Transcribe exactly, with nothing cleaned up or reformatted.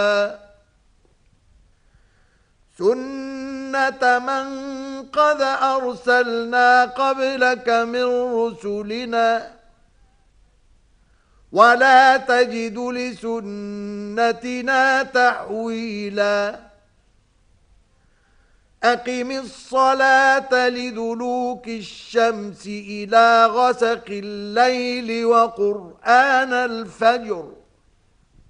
سُنَّةَ مَنْ قَدْ أَرْسَلْنَا قَبْلَكَ مِنْ رُسُلِنَا وَلَا تَجِدُ لِسُنَّتِنَا تَحْوِيلًا أَقِمِ الصَّلَاةَ لِدُلُوكِ الشَّمْسِ إِلَى غَسَقِ اللَّيْلِ وَقُرْآنَ الْفَجْرِ